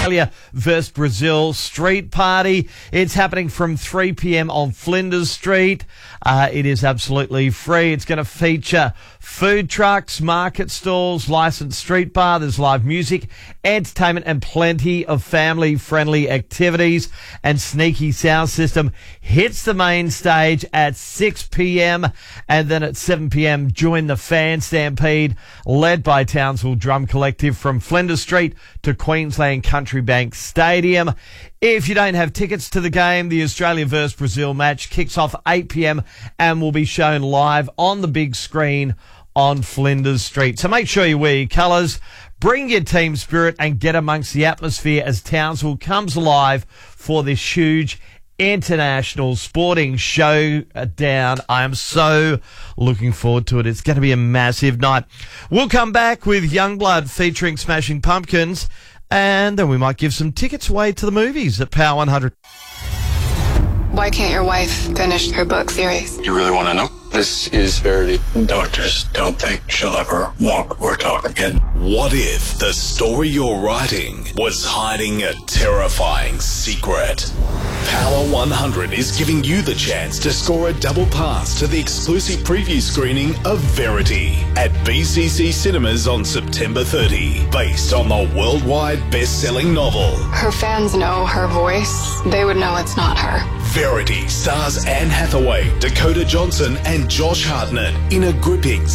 Australia versus Brazil street party. It's happening from 3 p.m. on Flinders Street. It is absolutely free. It's going to feature food trucks, market stalls, licensed street bar. There's live music, entertainment, and plenty of family-friendly activities. And Sneaky Sound System hits the main stage at 6 p.m. And then at 7 p.m, join the Fan Stampede, led by Townsville Drum Collective from Flinders Street to Queensland Country Bank Stadium. If you don't have tickets to the game, the Australia vs Brazil match kicks off 8 p.m. and will be shown live on the big screen on Flinders Street. So make sure you wear your colours, bring your team spirit, and get amongst the atmosphere as Townsville comes alive for this huge international sporting showdown. I am so looking forward to it. It's going to be a massive night. We'll come back with Youngblood featuring Smashing Pumpkins, and then we might give some tickets away to the movies at Power 100. Why can't your wife finish her book series? You really want to know? This is Verity. Doctors don't think she'll ever walk or talk again. What if the story you're writing was hiding a terrifying secret? Power 100 is giving you the chance to score a double pass to the exclusive preview screening of Verity at BCC Cinemas on September 30, based on the worldwide best-selling novel. Her fans know her voice. They would know it's not her. Verity stars Anne Hathaway, Dakota Johnson, and Josh Hartnett in a gripping